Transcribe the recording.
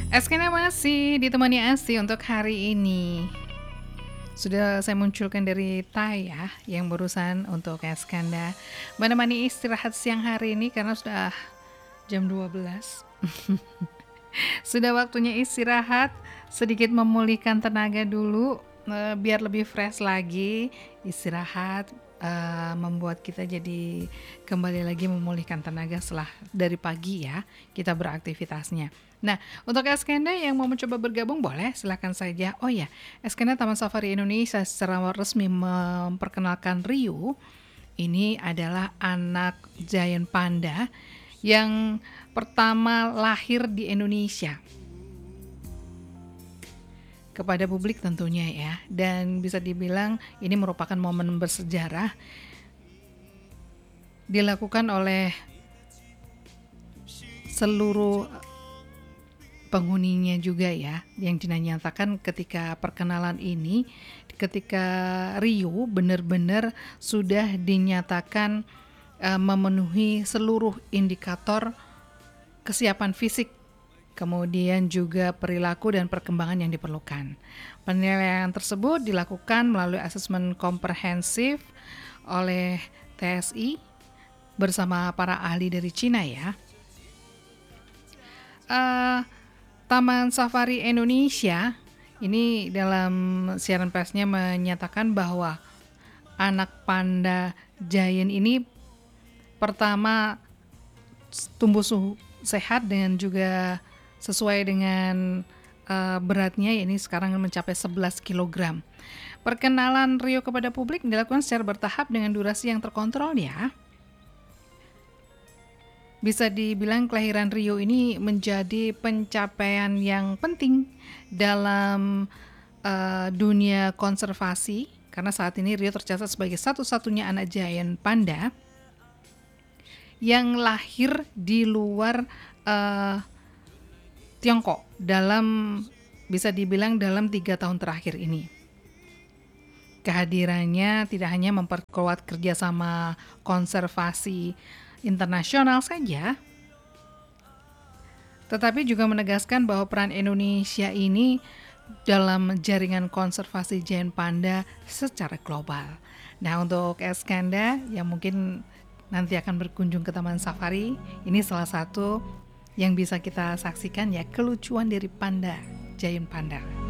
Eskena masih ditemani Asi untuk hari ini. Sudah saya munculkan dari Taya yang barusan untuk Eskanda menemani istirahat siang hari ini karena sudah jam 12. Sudah waktunya istirahat, sedikit memulihkan tenaga dulu, biar lebih fresh lagi. Istirahat membuat kita jadi kembali lagi memulihkan tenaga setelah dari pagi ya kita beraktivitasnya. Nah, untuk Eskenda yang mau mencoba bergabung boleh silakan saja. Oh ya, Eskenda Taman Safari Indonesia secara resmi memperkenalkan Rio. Ini adalah anak giant panda yang pertama lahir di Indonesia kepada publik tentunya ya, dan bisa dibilang ini merupakan momen bersejarah dilakukan oleh seluruh penghuninya juga ya, yang dinyatakan ketika perkenalan ini, ketika Rio benar-benar sudah dinyatakan memenuhi seluruh indikator kesiapan fisik, kemudian juga perilaku dan perkembangan yang diperlukan. Penilaian tersebut dilakukan melalui asesmen komprehensif oleh TSI bersama para ahli dari Cina ya. Taman Safari Indonesia ini dalam siaran persnya menyatakan bahwa anak panda giant ini pertama tumbuh sehat dan juga sesuai dengan beratnya, ini sekarang mencapai 11 kg. Perkenalan Rio kepada publik dilakukan secara bertahap dengan durasi yang terkontrol ya. Bisa dibilang kelahiran Rio ini menjadi pencapaian yang penting dalam dunia konservasi, karena saat ini Rio tercatat sebagai satu-satunya anak giant panda yang lahir di luar Tiongkok dalam, bisa dibilang dalam 3 tahun terakhir ini. Kehadirannya tidak hanya memperkuat kerjasama konservasi internasional saja, tetapi juga menegaskan bahwa peran Indonesia ini dalam jaringan konservasi giant panda secara global. Nah, untuk Eskanda yang mungkin nanti akan berkunjung ke Taman Safari, ini salah satu yang bisa kita saksikan ya, kelucuan dari panda, giant panda.